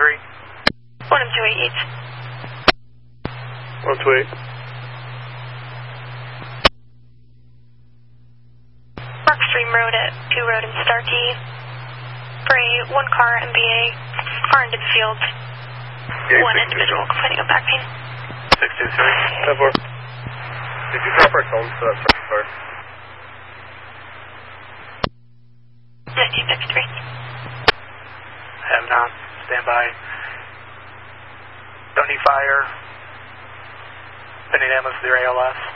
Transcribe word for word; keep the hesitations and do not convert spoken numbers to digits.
three. one two eight eight. one two eight. Mark Stream Road at two Road in Starkey. For a one car M B A, car into the field. Yeah, one individual complaining of back pain. six two three. ten four. Did you drop our phone for that second car? nineteen fifty-three. Have not. Stand by. Don't need fire. Any damage to their A L S?